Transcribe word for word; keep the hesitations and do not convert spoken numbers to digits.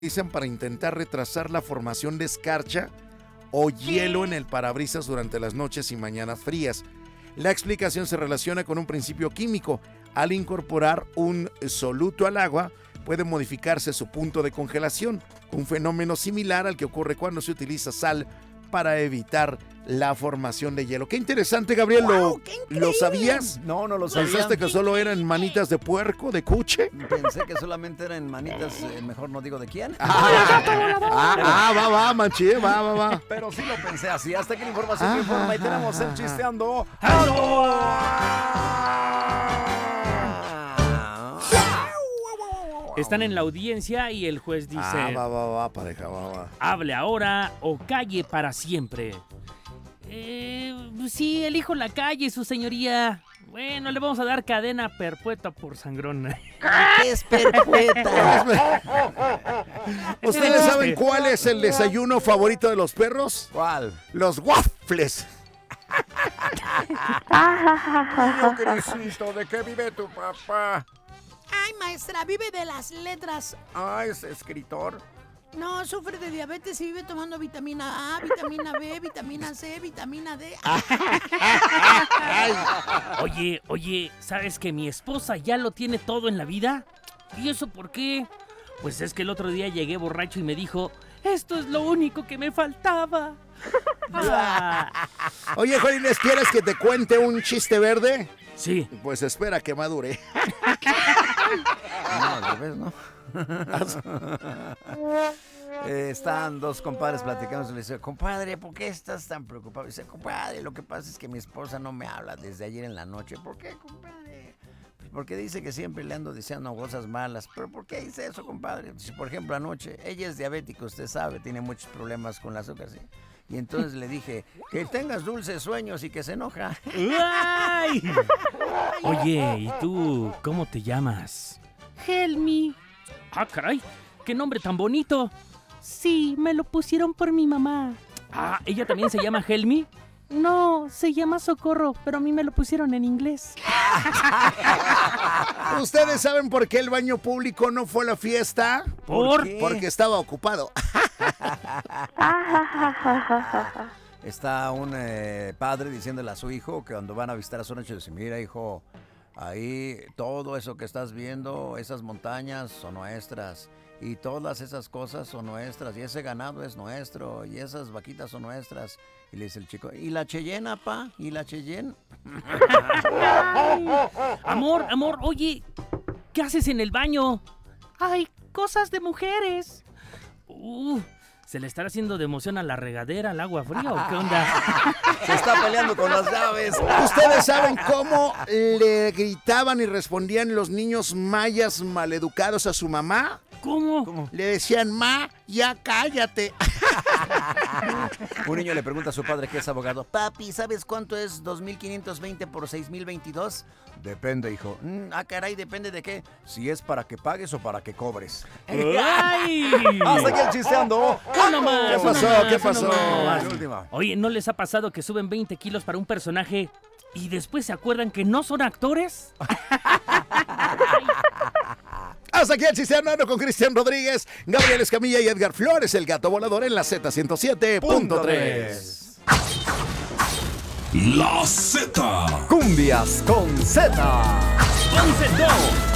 utilizan para intentar retrasar la formación de escarcha o hielo en el parabrisas durante las noches y mañanas frías. La explicación se relaciona con un principio químico. Al incorporar un soluto al agua, puede modificarse su punto de congelación, un fenómeno similar al que ocurre cuando se utiliza sal para evitar la formación de hielo. Qué interesante, Gabriel. Wow, ¿Lo, ¿Lo sabías? No, no lo sabía. ¿Pensaste que solo eran manitas de puerco, de cuche? Pensé que solamente eran manitas, eh, mejor no digo de quién. Ah, ah, ah, va, va, manché, va, va, va. Pero sí lo pensé así. Hasta que la información que informa y tenemos el chisteando. Están en la audiencia y el juez dice: Ah, va, va, va, pareja, va, va. hable ahora o calle para siempre. Eh, sí, elijo la calle, su señoría. Bueno, le vamos a dar cadena perpetua por sangrón. ¿Qué es perpetua? ¿Ustedes saben cuál es el desayuno favorito de los perros? ¿Cuál? Los waffles. Niño Crisito, ¿de qué vive tu papá? Ay, maestra, vive de las letras. Ah, es escritor. No, sufre de diabetes y vive tomando vitamina A, vitamina B, vitamina C, vitamina D. Oye, oye, ¿sabes que mi esposa ya lo tiene todo en la vida? ¿Y eso por qué? Pues es que el otro día llegué borracho y me dijo: esto es lo único que me faltaba. Ah, Oye, Juan, ¿les quieres que te cuente un chiste verde? sí. Pues espera que madure. No, al revés, ¿no? Eh, están dos compadres platicando y le dice: compadre, ¿por qué estás tan preocupado? Dice: compadre, lo que pasa es que mi esposa no me habla desde ayer en la noche. ¿Por qué, compadre? Pues porque dice que siempre le ando diciendo cosas malas. ¿Pero por qué dice eso, compadre? Dice: por ejemplo, anoche, ella es diabética, usted sabe, tiene muchos problemas con el azúcar, ¿sí? Y entonces le dije: que tengas dulces sueños y que se enoja. ¡Ay! Oye, ¿y tú cómo te llamas? Helmi. Ah, caray, qué nombre tan bonito. Sí, me lo pusieron por mi mamá. Ah, ¿ella también se llama Helmi? No, se llama Socorro, pero a mí me lo pusieron en inglés. ¿Ustedes saben por qué el baño público no fue a la fiesta? ¿Por? qué? Porque estaba ocupado. Está un eh, padre diciéndole a su hijo que cuando van a visitar a su noche, dice: mira, hijo, ahí todo eso que estás viendo, esas montañas son nuestras, y todas esas cosas son nuestras, y ese ganado es nuestro, y esas vaquitas son nuestras. Y le dice el chico: ¿y la Cheyenne, pa? ¿Y la Cheyenne? Amor, amor, oye, ¿qué haces en el baño? Ay, cosas de mujeres. Uh, ¿se le estará haciendo de emoción a la regadera, al agua fría o qué onda? Se está peleando con las llaves. ¿Ustedes saben cómo le gritaban y respondían los niños mayas maleducados a su mamá? ¿Cómo? Le decían: ma, ya cállate. Un niño le pregunta a su padre, que es abogado: papi, ¿sabes cuánto es dos mil quinientos veinte por seis mil veintidós? Depende, hijo. Mm, ah, caray, ¿depende de qué? Si es para que pagues o para que cobres. ¡Ay! Hasta aquí el chisteando. Uno más, ¿Qué uno pasó? más, ¿Qué uno pasó? más. La última. Oye, ¿no les ha pasado que suben veinte kilos para un personaje y después se acuerdan que no son actores? Hasta aquí el Chisteando con Cristian Rodríguez, Gabriel Escamilla y Edgar Flores, el gato volador en la Z ciento siete punto tres. La Z. Cumbias con Z. once dos.